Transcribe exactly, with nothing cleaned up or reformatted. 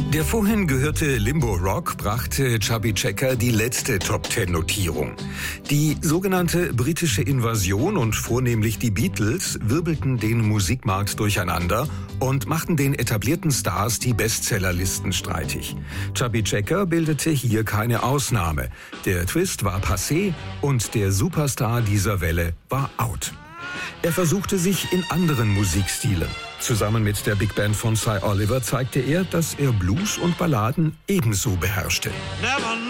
Der vorhin gehörte Limbo Rock brachte Chubby Checker die letzte Top-Ten-Notierung. Die sogenannte britische Invasion und vornehmlich die Beatles wirbelten den Musikmarkt durcheinander und machten den etablierten Stars die Bestsellerlisten streitig. Chubby Checker bildete hier keine Ausnahme. Der Twist war passé und der Superstar dieser Welle war out. Er versuchte sich in anderen Musikstilen. Zusammen mit der Big Band von Cy Oliver zeigte er, dass er Blues und Balladen ebenso beherrschte.